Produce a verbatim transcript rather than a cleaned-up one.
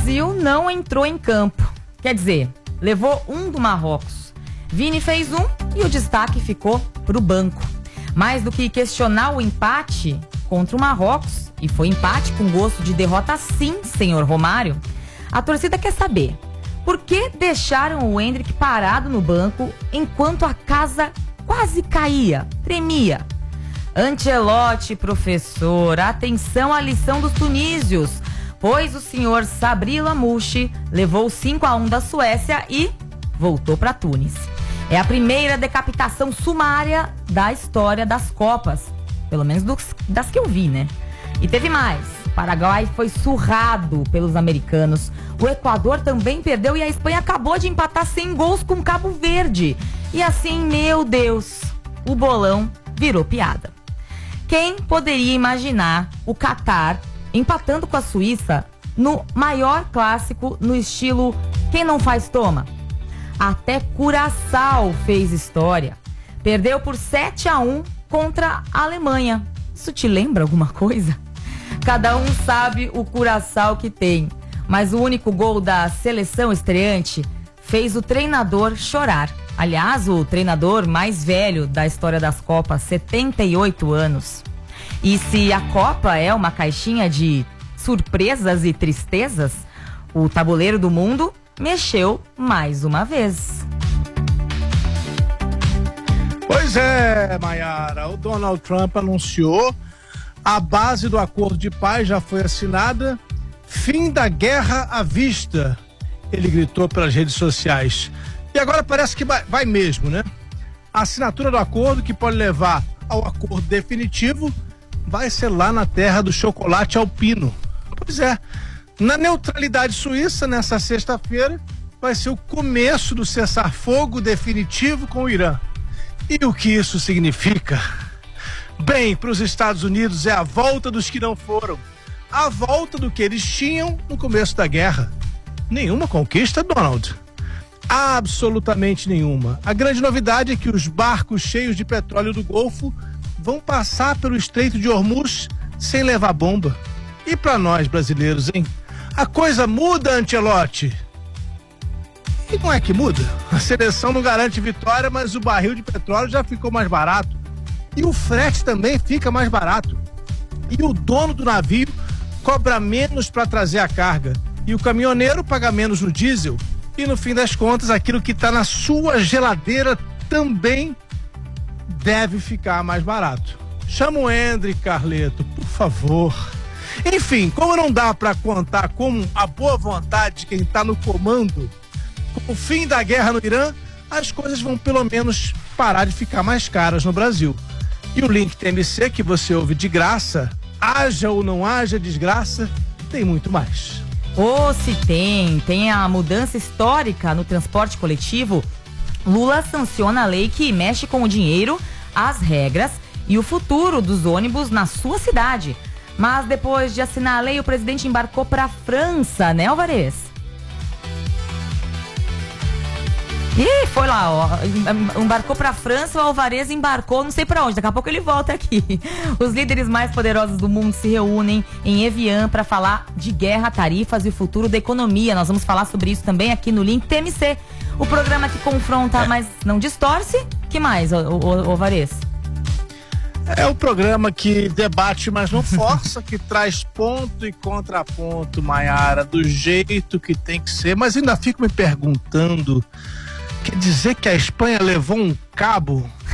Brasil não entrou em campo. Quer dizer, levou um do Marrocos. Vini fez um e o destaque ficou pro banco. Mais do que questionar o empate contra o Marrocos, e foi empate com gosto de derrota sim, senhor Romário, a torcida quer saber por que deixaram o Endrick parado no banco enquanto a casa quase caía, tremia. Ancelotti, professor, atenção à lição dos tunísios, pois o senhor Sabri Lamouchi levou cinco a um da Suécia e voltou para Tunis. É a primeira decapitação sumária da história das Copas, pelo menos dos, das que eu vi, né? E teve mais. O Paraguai foi surrado pelos americanos. O Equador também perdeu e a Espanha acabou de empatar sem gols com Cabo Verde. E assim, meu Deus, o bolão virou piada. Quem poderia imaginar o Catar empatando com a Suíça no maior clássico no estilo quem não faz toma? Até Curaçao fez história. Perdeu por sete a um contra a Alemanha. Isso te lembra alguma coisa? Cada um sabe o Curaçao que tem, mas o único gol da seleção estreante fez o treinador chorar. Aliás, o treinador mais velho da história das Copas, setenta e oito anos. E se a Copa é uma caixinha de surpresas e tristezas, o tabuleiro do mundo mexeu mais uma vez. Pois é, Mayara, o Donald Trump anunciou, a base do acordo de paz já foi assinada, fim da guerra à vista, ele gritou pelas redes sociais. E agora parece que vai, vai mesmo, né? A assinatura do acordo, que pode levar ao acordo definitivo, vai ser lá na terra do chocolate alpino. Pois é, na neutralidade suíça, nessa sexta-feira, vai ser o começo do cessar-fogo definitivo com o Irã. E o que isso significa? Bem, para os Estados Unidos é a volta dos que não foram, a volta do que eles tinham no começo da guerra. Nenhuma conquista, Donald? Absolutamente nenhuma. A grande novidade é que os barcos cheios de petróleo do Golfo vão passar pelo Estreito de Hormuz sem levar bomba. E para nós brasileiros, hein? A coisa muda, Ancelotti. E não é que muda? A seleção não garante vitória, mas o barril de petróleo já ficou mais barato. E o frete também fica mais barato. E o dono do navio cobra menos para trazer a carga. E o caminhoneiro paga menos no diesel. E no fim das contas, aquilo que está na sua geladeira também deve ficar mais barato. Chama o Endrick, Carleto, por favor. Enfim, como não dá para contar com a boa vontade de quem está no comando, com o fim da guerra no Irã, as coisas vão pelo menos parar de ficar mais caras no Brasil. E o Link T M C, que você ouve de graça, haja ou não haja desgraça, tem muito mais. Ou se tem, tem a mudança histórica no transporte coletivo. Lula sanciona a lei que mexe com o dinheiro, as regras e o futuro dos ônibus na sua cidade. Mas depois de assinar a lei, o presidente embarcou para a França, né, Alvarez? Ih, foi lá, ó, embarcou pra França, o Alvarez embarcou, não sei pra onde, daqui a pouco ele volta aqui. Os líderes mais poderosos do mundo se reúnem em Evian pra falar de guerra, tarifas e o futuro da economia. Nós vamos falar sobre isso também aqui no Link T M C, o programa que confronta, é. mas não distorce. Que mais, o, o, o Alvarez? É o programa que debate, mas não força, que traz ponto e contraponto, Mayara, do jeito que tem que ser. Mas ainda fico me perguntando, quer dizer que a Espanha levou um cabo